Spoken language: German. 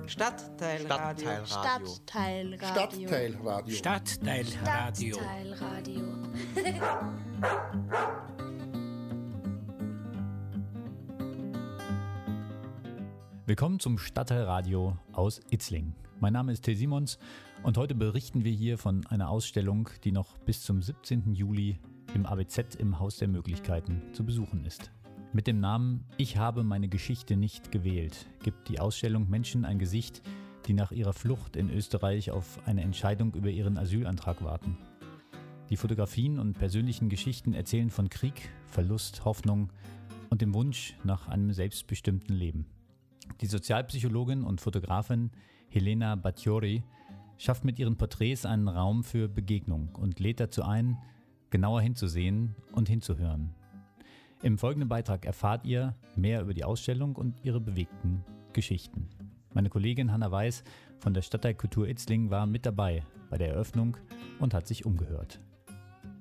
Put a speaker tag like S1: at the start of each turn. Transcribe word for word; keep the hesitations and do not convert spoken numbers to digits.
S1: Stadtteilradio.
S2: Stadtteilradio.
S3: Stadtteilradio.
S4: Stadtteilradio.
S2: Stadtteilradio.
S5: Willkommen zum Stadtteilradio aus Itzling. Mein Name ist Till Simons und heute berichten wir hier von einer Ausstellung, die noch bis zum siebzehnten Juli im A B Z im Haus der Möglichkeiten zu besuchen ist. Mit dem Namen »Ich habe meine Geschichte nicht gewählt« gibt die Ausstellung Menschen ein Gesicht, die nach ihrer Flucht in Österreich auf eine Entscheidung über ihren Asylantrag warten. Die Fotografien und persönlichen Geschichten erzählen von Krieg, Verlust, Hoffnung und dem Wunsch nach einem selbstbestimmten Leben. Die Sozialpsychologin und Fotografin Helena Battiori schafft mit ihren Porträts einen Raum für Begegnung und lädt dazu ein, genauer hinzusehen und hinzuhören. Im folgenden Beitrag erfahrt ihr mehr über die Ausstellung und ihre bewegten Geschichten. Meine Kollegin Hanna Weiß von der Stadtteilkultur Itzling war mit dabei bei der Eröffnung und hat sich umgehört.